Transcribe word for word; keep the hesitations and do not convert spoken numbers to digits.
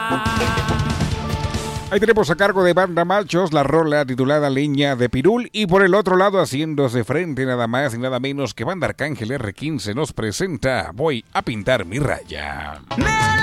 Ahí tenemos a cargo de Banda Machos la rola titulada Leña de Pirul, y por el otro lado, haciéndose frente nada más y nada menos que Banda Arcángel erre quince nos presenta Voy a pintar mi raya.